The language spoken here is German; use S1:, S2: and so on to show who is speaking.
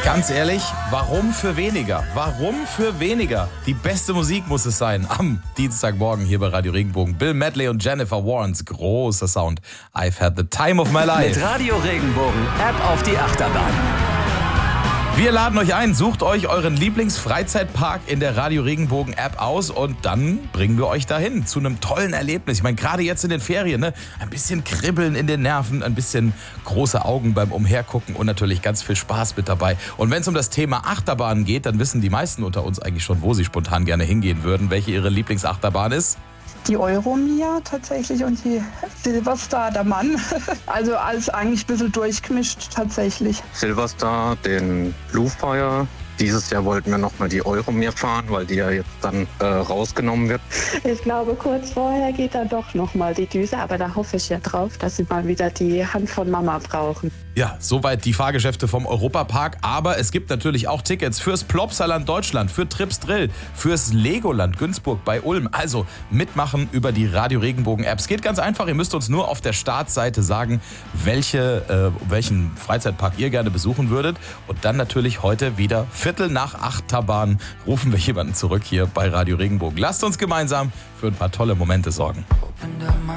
S1: Ganz ehrlich, warum für weniger? Warum für weniger? Die beste Musik muss es sein. Am Dienstagmorgen hier bei Radio Regenbogen. Bill Medley und Jennifer Warnes. Großer Sound. I've had the time of my life.
S2: Mit Radio Regenbogen. Ab auf die Achterbahn.
S1: Wir laden euch ein, sucht euch euren Lieblingsfreizeitpark in der Radio Regenbogen App aus und dann bringen wir euch dahin zu einem tollen Erlebnis. Ich meine, gerade jetzt in den Ferien, ne? Ein bisschen Kribbeln in den Nerven, ein bisschen große Augen beim Umhergucken und natürlich ganz viel Spaß mit dabei. Und wenn es um das Thema Achterbahnen geht, dann wissen die meisten unter uns eigentlich schon, wo sie spontan gerne hingehen würden, welche ihre Lieblingsachterbahn ist.
S3: Die Euromia tatsächlich und die Silverstar, der Mann. Also alles eigentlich ein bisschen durchgemischt tatsächlich.
S4: Silverstar, den Bluefire. Dieses Jahr wollten wir nochmal die Euromir fahren, weil die ja jetzt dann rausgenommen wird.
S5: Ich glaube, kurz vorher geht dann doch nochmal die Düse, aber da hoffe ich ja drauf, dass sie mal wieder die Hand von Mama brauchen.
S1: Ja, soweit die Fahrgeschäfte vom Europapark, aber es gibt natürlich auch Tickets fürs Plopsaland Deutschland, für Trips Drill, fürs Legoland Günzburg bei Ulm. Also mitmachen über die Radio Regenbogen App. Es geht ganz einfach, ihr müsst uns nur auf der Startseite sagen, welchen Freizeitpark ihr gerne besuchen würdet und dann natürlich heute wieder 7:45 Achterbahn rufen wir jemanden zurück hier bei Radio Regenbogen. Lasst uns gemeinsam für ein paar tolle Momente sorgen.